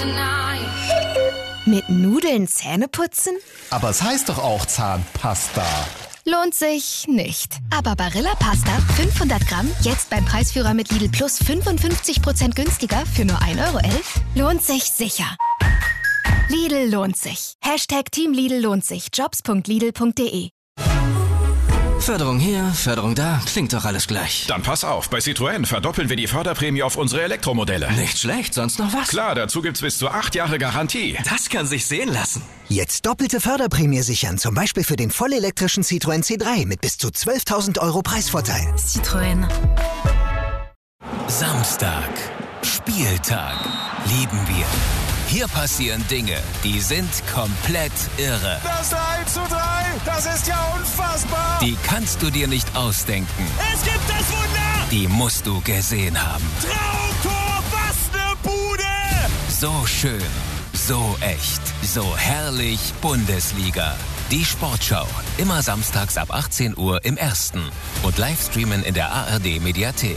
Mit Nudeln Zähne putzen? Aber es heißt doch auch Zahnpasta. Lohnt sich nicht. Aber Barilla Pasta 500 Gramm, jetzt beim Preisführer mit Lidl Plus 55% günstiger für nur 1,11 € lohnt sich sicher. Lidl lohnt sich. Team Lidl lohnt sich. Jobs.lidl.de. Förderung hier, Förderung da, klingt doch alles gleich. Dann pass auf, bei Citroën verdoppeln wir die Förderprämie auf unsere Elektromodelle. Nicht schlecht, sonst noch was? Klar, dazu gibt's bis zu 8 Jahre Garantie. Das kann sich sehen lassen. Jetzt doppelte Förderprämie sichern, zum Beispiel für den vollelektrischen Citroën C3 mit bis zu 12.000 € Preisvorteil. Citroën. Samstag. Spieltag. Lieben wir. Hier passieren Dinge, die sind komplett irre. Das 3:3, das ist ja unfassbar. Die kannst du dir nicht ausdenken. Es gibt das Wunder. Die musst du gesehen haben. Traumtor, was ne Bude. So schön, so echt, so herrlich Bundesliga. Die Sportschau, immer samstags ab 18 Uhr im Ersten und Livestreamen in der ARD-Mediathek.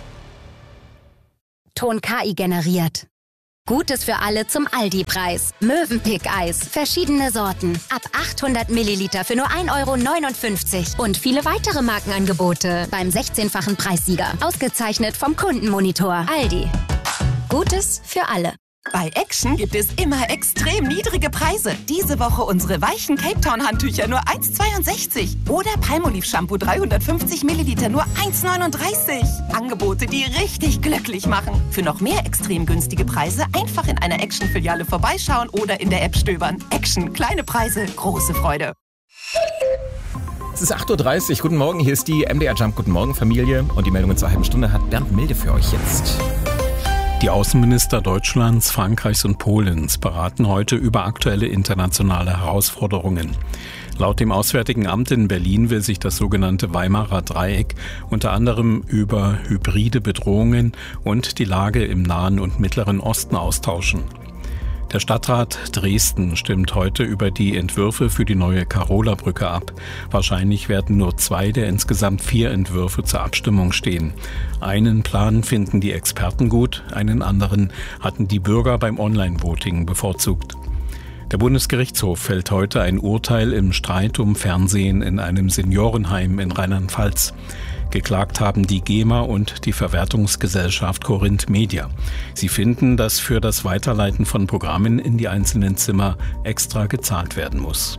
Ton KI generiert. Gutes für alle zum Aldi-Preis. Mövenpick-Eis. Verschiedene Sorten. Ab 800 Milliliter für nur 1,59 € Und viele weitere Markenangebote beim 16-fachen Preissieger. Ausgezeichnet vom Kundenmonitor. Aldi. Gutes für alle. Bei Action gibt es immer extrem niedrige Preise. Diese Woche unsere weichen Cape Town Handtücher nur 1,62 € oder Palmolive Shampoo 350 Milliliter nur 1,39 €. Angebote, die richtig glücklich machen. Für noch mehr extrem günstige Preise einfach in einer Action-Filiale vorbeischauen oder in der App stöbern. Action, kleine Preise, große Freude. Es ist 8:30 Uhr. Guten Morgen, hier ist die MDR Jump. Guten Morgen, Familie. Und die Meldungen zur halben Stunde hat Bernd Milde für euch jetzt. Die Außenminister Deutschlands, Frankreichs und Polens beraten heute über aktuelle internationale Herausforderungen. Laut dem Auswärtigen Amt in Berlin will sich das sogenannte Weimarer Dreieck unter anderem über hybride Bedrohungen und die Lage im Nahen und Mittleren Osten austauschen. Der Stadtrat Dresden stimmt heute über die Entwürfe für die neue Karola-Brücke ab. Wahrscheinlich werden nur 2 der insgesamt 4 Entwürfe zur Abstimmung stehen. Einen Plan finden die Experten gut, einen anderen hatten die Bürger beim Online-Voting bevorzugt. Der Bundesgerichtshof fällt heute ein Urteil im Streit um Fernsehen in einem Seniorenheim in Rheinland-Pfalz. Geklagt haben die GEMA und die Verwertungsgesellschaft Corinth Media. Sie finden, dass für das Weiterleiten von Programmen in die einzelnen Zimmer extra gezahlt werden muss.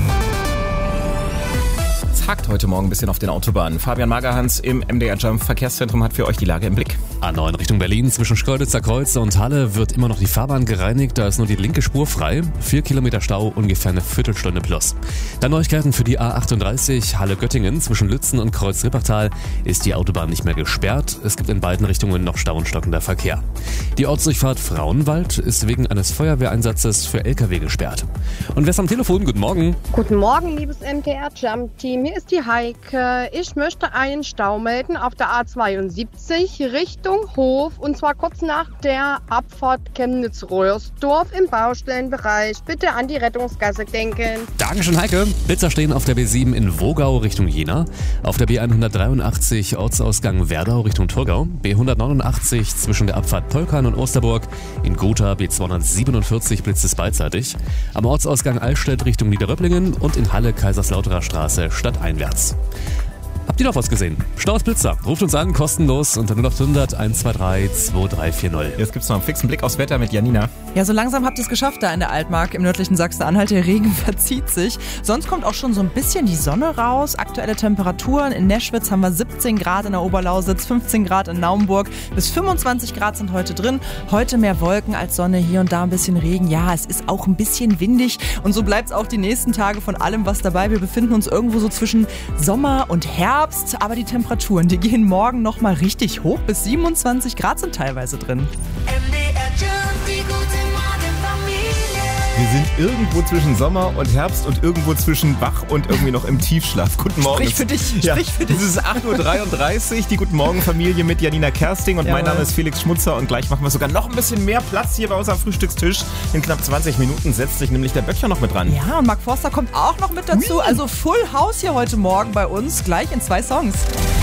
Es hakt heute Morgen ein bisschen auf den Autobahnen. Fabian Magerhans im MDR Jump Verkehrszentrum hat für euch die Lage im Blick. A9 Richtung Berlin zwischen Schkeuditzer Kreuz und Halle wird immer noch die Fahrbahn gereinigt. Da ist nur die linke Spur frei. 4 Kilometer Stau, ungefähr eine Viertelstunde plus. Dann Neuigkeiten für die A38 Halle-Göttingen zwischen Lützen und Kreuz-Rippertal ist die Autobahn nicht mehr gesperrt. Es gibt in beiden Richtungen noch Stau und stockender Verkehr. Die Ortsdurchfahrt Frauenwald ist wegen eines Feuerwehreinsatzes für LKW gesperrt. Und wer ist am Telefon? Guten Morgen. Guten Morgen, liebes MDR Jump Team. Hier ist die Heike. Ich möchte einen Stau melden auf der A72 Richtung Hof und zwar kurz nach der Abfahrt Chemnitz-Royersdorf im Baustellenbereich. Bitte an die Rettungsgasse denken. Dankeschön, Heike. Blitzer stehen auf der B7 in Wogau Richtung Jena, auf der B183 Ortsausgang Werdau Richtung Thurgau, B189 zwischen der Abfahrt Polkan und Osterburg, in Gotha B247 blitzt es beidseitig, am Ortsausgang Allstedt Richtung Niederröpplingen und in Halle Kaiserslauterer Straße stadteinwärts. Habt ihr noch was gesehen? Staus Blitzer. Ruft uns an, kostenlos unter 0800 123 2340. Jetzt gibt's noch einen fixen Blick aufs Wetter mit Janina. Ja, so langsam habt ihr es geschafft da in der Altmark im nördlichen Sachsen-Anhalt. Der Regen verzieht sich. Sonst kommt auch schon so ein bisschen die Sonne raus. Aktuelle Temperaturen. In Neschwitz haben wir 17 Grad in der Oberlausitz, 15 Grad in Naumburg. Bis 25 Grad sind heute drin. Heute mehr Wolken als Sonne, hier und da ein bisschen Regen. Ja, es ist auch ein bisschen windig. Und so bleibt es auch die nächsten Tage von allem was dabei. Wir befinden uns irgendwo so zwischen Sommer und Herbst. Aber die Temperaturen, die gehen morgen nochmal richtig hoch. Bis 27 Grad sind teilweise drin. Wir sind irgendwo zwischen Sommer und Herbst und irgendwo zwischen wach und irgendwie noch im Tiefschlaf. Guten Morgen. Sprich für dich. Sprich für dich. Es ist 8:33 Uhr, die Guten Morgen Familie mit Janina Kersting und mein Name ist Felix Schmutzer und gleich machen wir sogar noch ein bisschen mehr Platz hier bei uns am Frühstückstisch. In knapp 20 Minuten setzt sich nämlich der Böttcher noch mit dran. Ja, und Mark Forster kommt auch noch mit dazu. Also Full House hier heute Morgen bei uns, gleich in 2 Songs.